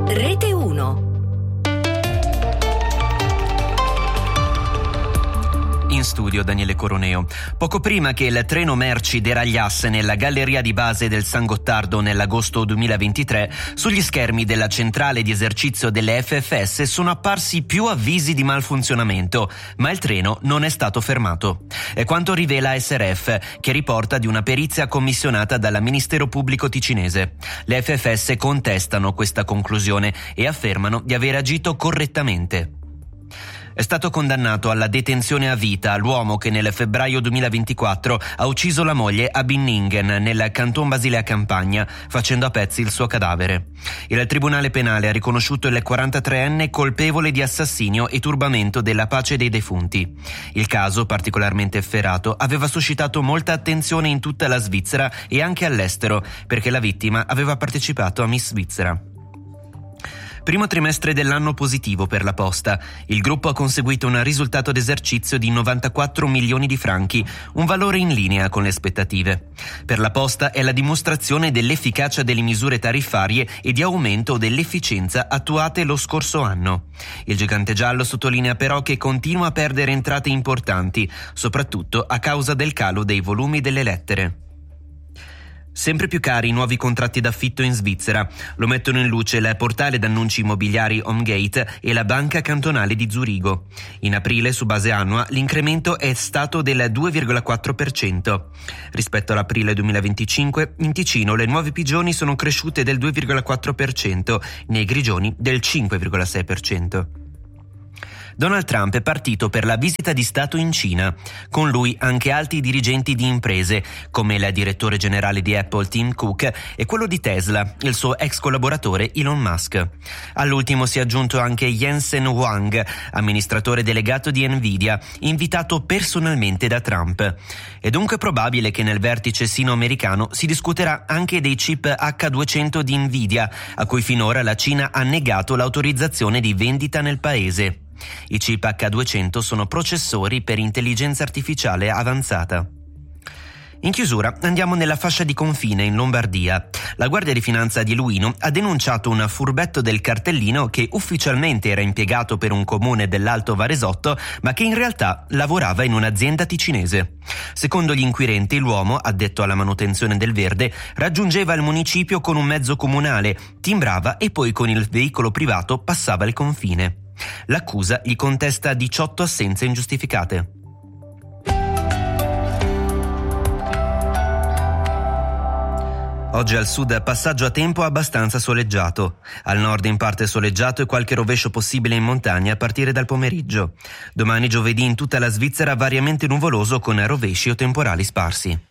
Rete 1. In studio Daniele Coroneo. Poco prima che il treno merci deragliasse nella galleria di base del San Gottardo nell'agosto 2023, sugli schermi della centrale di esercizio delle FFS sono apparsi più avvisi di malfunzionamento, ma il treno non è stato fermato. È quanto rivela SRF, che riporta di una perizia commissionata dal Ministero Pubblico ticinese. Le FFS contestano questa conclusione e affermano di aver agito correttamente. È stato condannato alla detenzione a vita l'uomo che nel febbraio 2024 ha ucciso la moglie a Binningen, nel Canton Basilea Campagna, facendo a pezzi il suo cadavere. Il tribunale penale ha riconosciuto il 43enne colpevole di assassinio e turbamento della pace dei defunti. Il caso, particolarmente efferato, aveva suscitato molta attenzione in tutta la Svizzera e anche all'estero, perché la vittima aveva partecipato a Miss Svizzera. Primo trimestre dell'anno positivo per la Posta. Il gruppo ha conseguito un risultato d'esercizio di 94 milioni di franchi, un valore in linea con le aspettative. Per la Posta è la dimostrazione dell'efficacia delle misure tariffarie e di aumento dell'efficienza attuate lo scorso anno. Il gigante giallo sottolinea però che continua a perdere entrate importanti, soprattutto a causa del calo dei volumi delle lettere. Sempre più cari i nuovi contratti d'affitto in Svizzera. Lo mettono in luce il portale d'annunci immobiliari HomeGate e la Banca Cantonale di Zurigo. In aprile, su base annua, l'incremento è stato del 2,4%. Rispetto all'aprile 2025, in Ticino le nuove pigioni sono cresciute del 2,4%, nei grigioni del 5,6%. Donald Trump è partito per la visita di Stato in Cina. Con lui anche alti dirigenti di imprese, come il direttore generale di Apple Tim Cook e quello di Tesla, il suo ex collaboratore Elon Musk. All'ultimo si è aggiunto anche Jensen Huang, amministratore delegato di Nvidia, invitato personalmente da Trump. È dunque probabile che nel vertice sino-americano si discuterà anche dei chip H200 di Nvidia, a cui finora la Cina ha negato l'autorizzazione di vendita nel paese. I chip H200 sono processori per intelligenza artificiale avanzata. In chiusura andiamo nella fascia di confine in Lombardia. La Guardia di Finanza di Luino ha denunciato un furbetto del cartellino che ufficialmente era impiegato per un comune dell'Alto Varesotto, ma che in realtà lavorava in un'azienda ticinese. Secondo gli inquirenti, l'uomo, addetto alla manutenzione del verde, raggiungeva il municipio con un mezzo comunale, timbrava e poi con il veicolo privato passava il confine. L'accusa gli contesta 18 assenze ingiustificate. Oggi al sud passaggio a tempo abbastanza soleggiato. Al nord in parte soleggiato e qualche rovescio possibile in montagna a partire dal pomeriggio. Domani giovedì in tutta la Svizzera variamente nuvoloso con rovesci o temporali sparsi.